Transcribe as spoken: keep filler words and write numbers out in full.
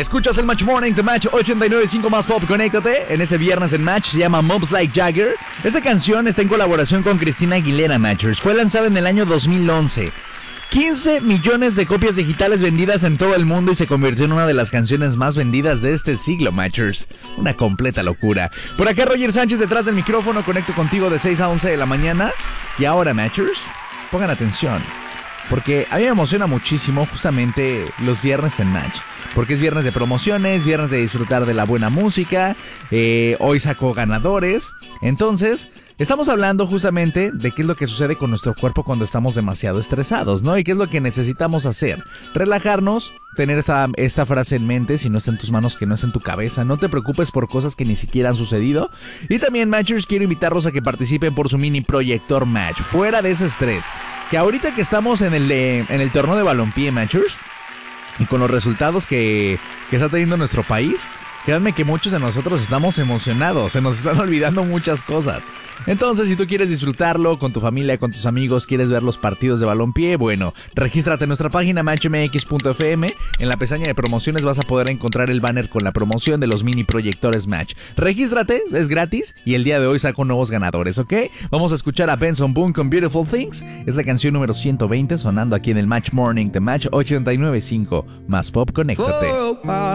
Escuchas el Match Morning, The Match ochenta y nueve punto cinco más pop. Conéctate en ese viernes en Match. Se llama Moves Like Jagger. Esta canción está en colaboración con Christina Aguilera, Matchers. Fue lanzada en el año dos mil once. quince millones de copias digitales vendidas en todo el mundo y se convirtió en una de las canciones más vendidas de este siglo, Matchers. Una completa locura. Por acá Roger Sánchez detrás del micrófono. Conecto contigo de seis a once de la mañana. Y ahora, Matchers, pongan atención, porque a mí me emociona muchísimo justamente los viernes en Match. Porque es viernes de promociones, viernes de disfrutar de la buena música. Eh, hoy sacó ganadores. Entonces, estamos hablando justamente de qué es lo que sucede con nuestro cuerpo cuando estamos demasiado estresados, ¿no? Y qué es lo que necesitamos hacer. Relajarnos, tener esta, esta frase en mente: si no está en tus manos, que no está en tu cabeza. No te preocupes por cosas que ni siquiera han sucedido. Y también, Matchers, quiero invitarlos a que participen por su mini proyector Match. Fuera de ese estrés. Que ahorita que estamos en el, eh, en el torneo de balompié, Matchers, y con los resultados que, que está teniendo nuestro país, créanme que muchos de nosotros estamos emocionados, se nos están olvidando muchas cosas. Entonces, si tú quieres disfrutarlo con tu familia, con tus amigos, quieres ver los partidos de balompié, bueno, regístrate en nuestra página match m x punto f m. En la pestaña de promociones vas a poder encontrar el banner con la promoción de los mini proyectores Match. Regístrate, es gratis, y el día de hoy saco nuevos ganadores, ¿ok? Vamos a escuchar a Benson Boone con Beautiful Things. Es la canción número ciento veinte sonando aquí en el Match Morning, The Match ochenta y nueve punto cinco más pop. Conéctate.